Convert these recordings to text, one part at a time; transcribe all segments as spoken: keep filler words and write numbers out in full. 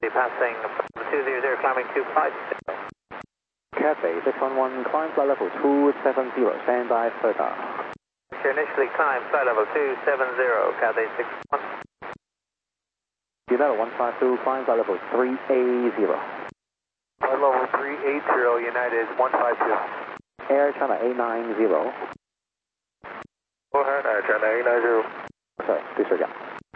Passing two zero zero, climbing two five zero. Cathay six one one, climb flight level two seven zero, stand by further. Initially climb flight level two seven zero, Cathay six one. United one five two, climb flight level three eight zero. Flight level three eight zero, United one five two. Air China eight nine zero. Go ahead, Air China eight nine zero. Sorry, please again.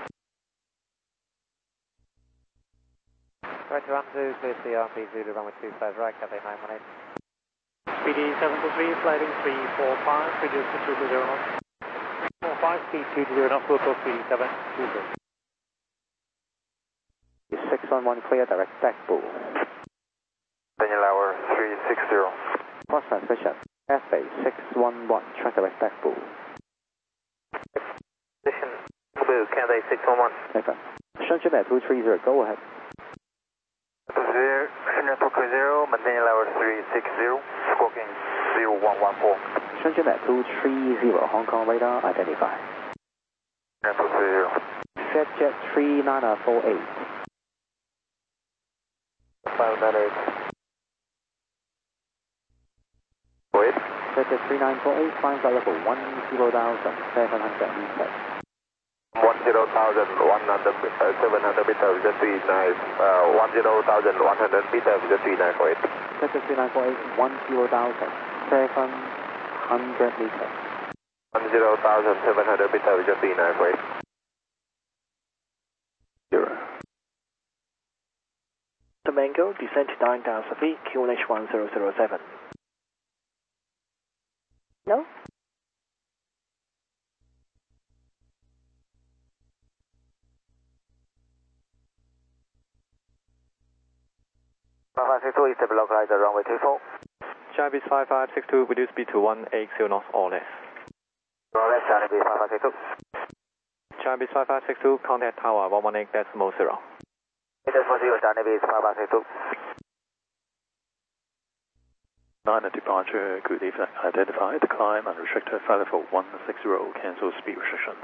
Right to Ramsoo, clear C R P Zulu runway two five right, Cathay nine one eight. P D seven two three, flighting three four five, reduce to two zero knots. four five, speed two zero knots, we'll go P D seven two zero. six one one, clear, direct deck bull. Daniel Hour three six zero. Cross transmission, F A six one one, track direct deck bull. Position, blue, Cathay six one one. Okay. Shenzhen two three zero, go ahead. Zero, Shenzhen two zero, maintain level three six zero, squawking zero one one four. Shenzhen two three zero, Hong Kong radar identified. Shenzhen two three zero. FedJet three nine four eight. five nine eight. Wait. FedJet three nine four eight, climb flight level one zero thousand seven hundred meters. one zero thousand one hundred, uh, seven hundred meters, just three nine, uh, one zero thousand one hundred meters, just three nine four eight. FedJet three nine four eight, one zero thousand seven hundred meters. one zero thousand seven hundred meters, just three nine four eight. Zero. The Mango, descend to nine thousand feet, Q N H one zero zero seven. No? five five six two is the localizer runway two four. China five five six two, reduce speed to one eight zero knots or less. Or less, China five five six two. China five five six two, contact tower one one eight decimal zero. It is for zero, China five five six two. nine departure, good evening. Identified, climb unrestricted, flight level one six zero, cancel speed restrictions.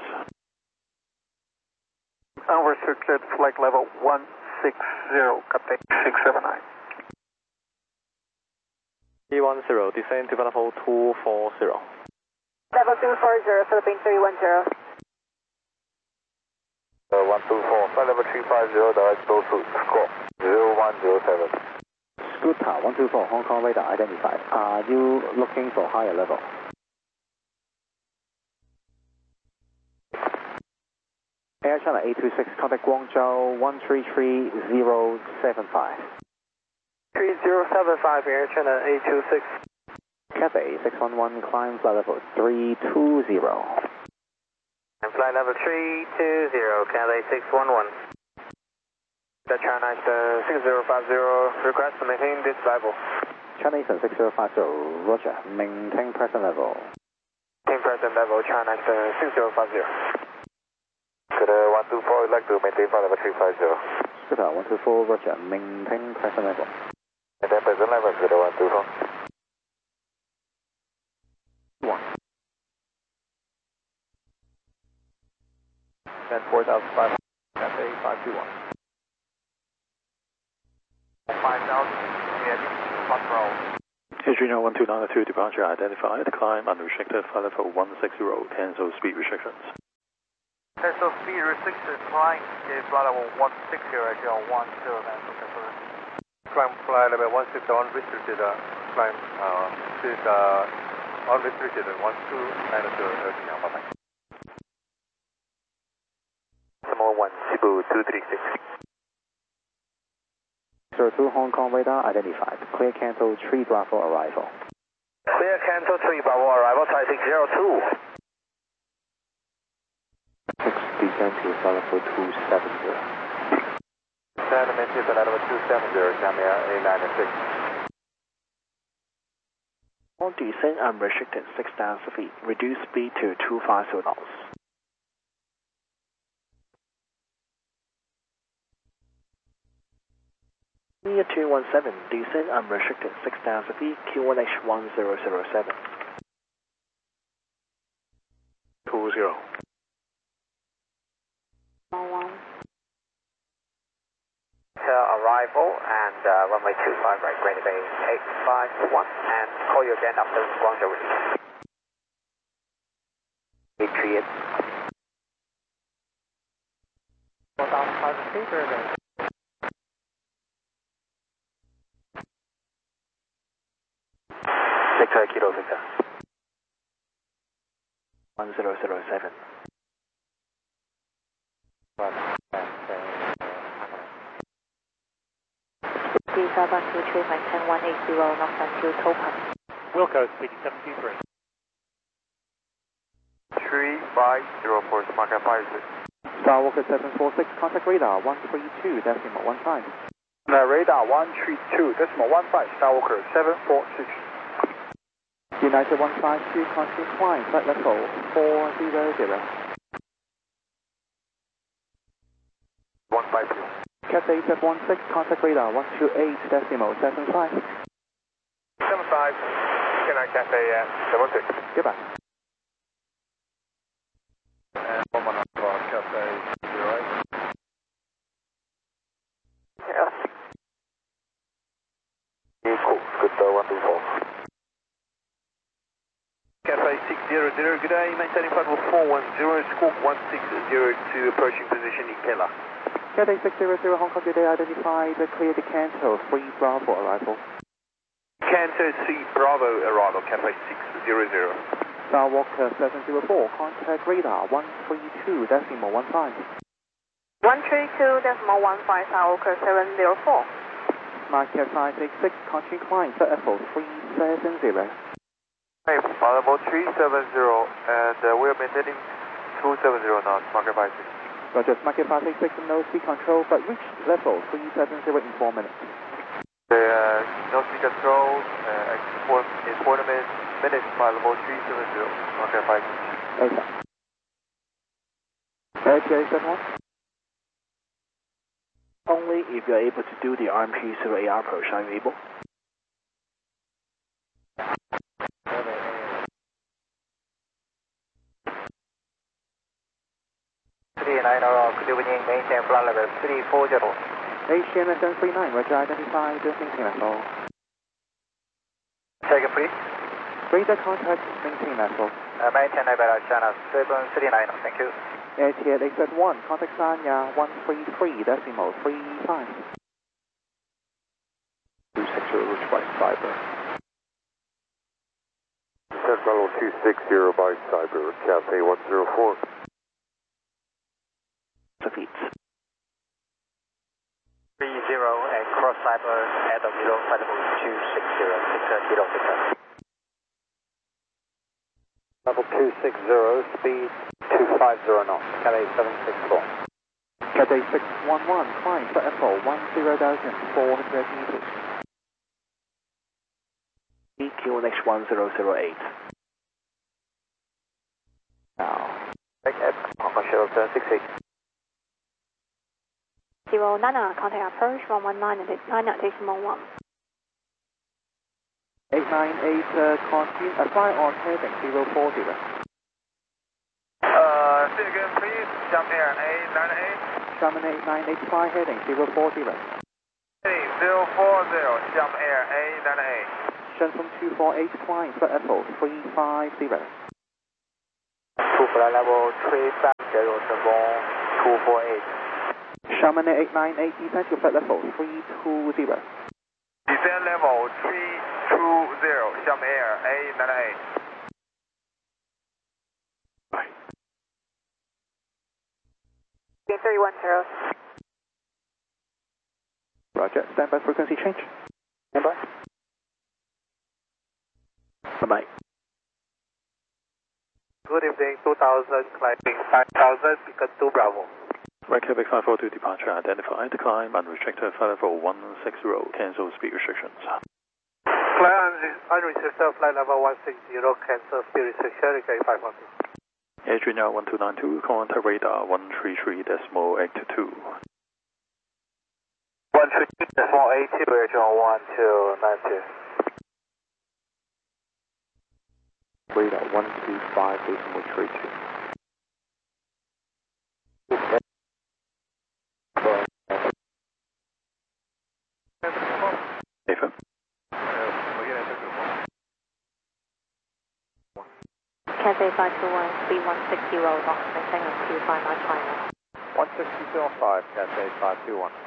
Unrestricted flight level one six zero, Cathay six seven nine. three one zero, descend to level two four zero. Level two four zero, Philippine three one zero. Uh, one two four, flight level three five zero, direct go to score zero one zero seven. Scooter one two four, Hong Kong radar identified. Are you looking for higher level? Air China eight two six, contact Guangzhou one three three zero seven five. three zero seven five, Air China eight two six. Cathay six one one, climb flight level three two zero. And flight level three two zero, Cathay six one one. The China uh, six zero five zero, request to maintain this level. China Eastern six zero five zero, roger, maintain present level. Maintain present level, China uh, six zero five zero. Could uh, one two four, would like to maintain flight level three five zero. Scooter one two four, roger, maintain present level. Maintain present level, Scooter one two four. One. Then four thousand five hundred, Cathay five two one. five thousand, yes, control. Adriano one two nine two, departure identified, climb unrestricted, flight level one six zero, cancel speed restrictions. Cancel speed restrictions, flying is flight level one six zero, actually one zero nine. Climb flight level one six zero, unrestricted, uh, climb, uh, is, uh, unrestricted, one two nine zero, bye bye. Samoa one, Cebu two three six. zero two, Hong Kong radar identified. Clear cancel three Bravo arrival. Clear cancel three Bravo arrival, side six zero two. six descend to flight level two seven zero. Sentiment to flight level two seven zero, Jamia eight nine six. On descent unrestricted six thousand feet, reduce speed to two five zero knots. Near two one seven, descent unrestricted six thousand feet, Q N H one zero zero seven. two zero. One. Yeah, and uh, runway two five right, Granite Bay eight five one, and call you again after Guangzhou release. Patriot. four thousand five feet, very good. Victor Kilo Victor. one zero zero seven. Visa one two three, maintain one eight zero knots until Topaz. Wilco, speedy seven two three. three five zero four, Smart Cap five six. Skywalker seven four six, contact radar one three two decimal one five. Uh, radar one three two decimal one five, Skywalker seven four six. United one five two, continue climb, flight level four zero zero. one five two. Cathay seven one six, contact radar one two eight decimal seven five. seven five, good night, Cathay uh, seven six. Goodbye. And one one for Cathay zero eight. Zero. Equal, good uh, one two four. Cathay six zero zero, good day, maintaining flight level four one zero, squawk one six zero two, approaching position Ikela. Cathay six zero zero, Hong Kong today identified, clear the Canto, three Bravo arrival. Canto three Bravo arrival, Cathay six zero zero. Skywalker seven zero four, contact radar one three two decimal one five. one three two decimal one five, Skywalker seven zero four. Market five eight six, continue climb, flight level three seven zero. Hey, flight level three seven zero, and uh, we are maintaining two seven zero knots, market five six. Roger, market five eight six, no speed control, but reach level three seven zero in four minutes. The, uh, no speed control, uh, four, in four minutes, minutes, flight level three seven zero, market five six. Okay. R T A seven one. Only if you are able to do the R M P zero A approach, are you able? three nine zero, good evening, maintain flight level three four zero. Asian seven three nine, Roger, identified, maintain level. Second please. Radar contact, maintain level. Uh, maintain level China seven three nine, thank you. R T A eight seven one, contact Sanya one three three decimal three five. two six zero, reach by Cyber. Set level two six zero by Cyber, Cathay one zero four. Feet. three zero and cross cyber at the zero, flight level two six zero, Victor Kilo Victor. Level two six zero, speed two five zero knots, Cathay seven six four. Cathay six one one, climb for level one zero thousand four hundred meters. E Q N X one zero zero eight. Now. Back at Hong Kong Shuttle seven six eight. Zero Nana, contact approach one one nine and nine decimal one. eight nine eight, uh, continue, uh, fly on heading zero four zero. Uh, say again please, jump air eight nine eight. Xiamen eight nine eight, fly heading zero four zero. Hey, zero four zero, jump air eight nine eight. Shenzhen two four eight, climb for level three five zero. Two flight level three five zero, Shenzhen two four eight. Xiamen eight nine eight, descend to flight level three two zero. Descent level three two zero, jump air eight nine eight. three one zero. Roger, standby frequency change. Standby. Bye-bye. Good evening, two thousand, climbing five thousand, beacon two Bravo. Right, Quebec five four two, departure identified, climb unrestricted, flight level one six zero, cancel speed restrictions. Flight unrestricted, flight level one six zero, cancel speed restriction, K five one two. Adrian one two nine two, contact radar one three three decimal eight two. one three three decimal eight two, Adrian one two nine two. Radar one two five decimal three two. Cathay five two one, speed one six zero knots, maintain on Q five nine final. one six zero five, Cathay five two one.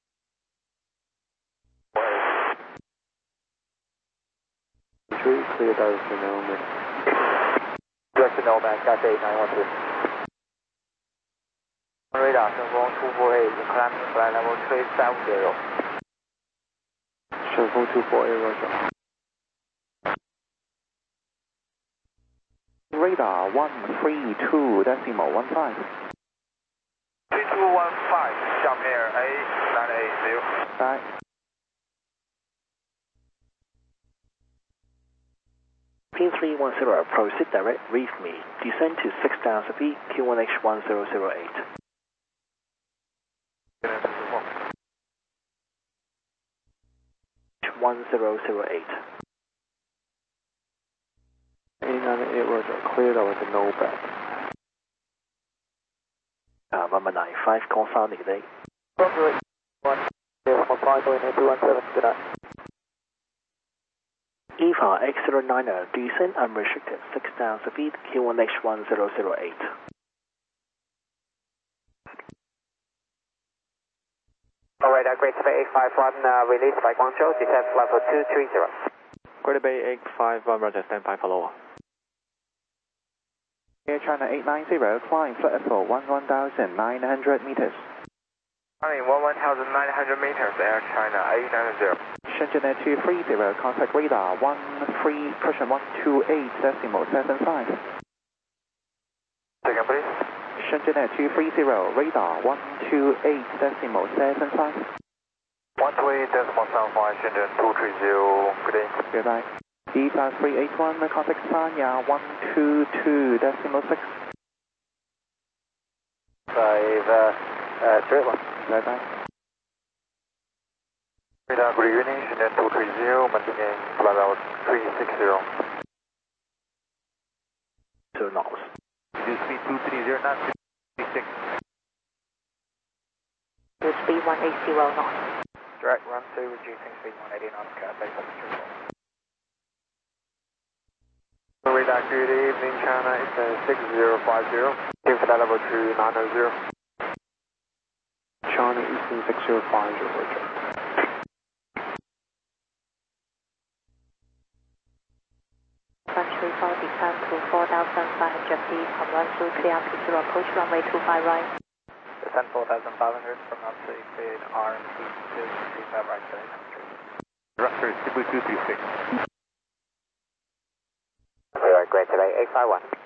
Three, clear direction Nomad. Direction Nomad, Cathay nine one two. Radar,顺风two four eight, climbing flight level three seven zero. 顺风 two four eight, Roger. Radar one three two decimal one five. three two one five, jump air A nine eight zero. Bye. P three one zero, proceed direct, reef me. Descend to six thousand feet, Q one H one zero zero eight. one zero zero eight. eight nine eight, Roger. Cleared over the no back. Uh, one nine five, call sounding today. Roger, one zero one five, going into one seven, good night. E V A X zero nine er, descend unrestricted, six thousand feet, Q one H one zero zero eight. Alright, uh, Great Bay eight five one, uh, release by Guangzhou, descent level two three zero. Great Bay eight five one, Roger, stand by, follow. Air China eight nine zero, climb flight level one one thousand nine hundred meters. Climbing one one thousand nine hundred meters, Air China eight nine zero. Shenzhen Air two three zero, contact radar one three, cushion one two eight decimal seven five. Second, please. Shenzhen Air two three zero, radar one two eight decimal seven five. one two eight decimal seven five, Shenzhen two three zero, good day. Goodbye. D five three eight one, contact Sanya one two two decimal six. Five, uh, uh, straight one. Bye bye. Radar, good evening, Shenzhen two three zero, maintaining flight level three six zero. Two knots. Reduce speed two three zero, not three six. With speed one eight zero knots. Direct run two, reducing speed one eighty knots, Cathay seven three four. Radar, good evening, China, it's uh, six zero five zero. Give flight level two nine zero. China Eastern six zero five zero, Roger. one three four, descend to four thousand five hundred feet from one two three altitude zero, approach runway two five right. Descend four thousand five hundred from altitude cleared R M C two three five right, Cathay seven three. Roger, Cebu two three six. Alright, Great Bay eight five one.